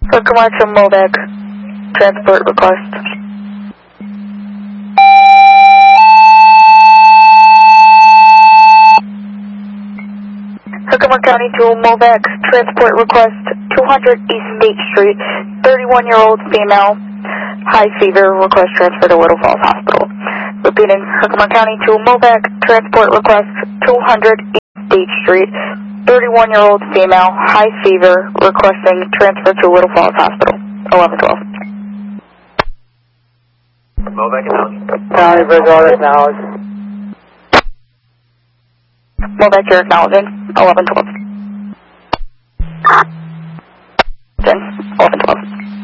Herkimer to Movac, transport request. Herkimer County to Movac, transport request, 200 East State Street, 31-year-old female, high fever, request transfer to Little Falls Hospital. Repeating, Herkimer County to Movac, transport request, 200 East State Street, 31-year-old female, high fever, requesting transfer to Little Falls Hospital. 1112. Movac acknowledged. County Bridgewater acknowledged. Movac, you're acknowledging. 1112.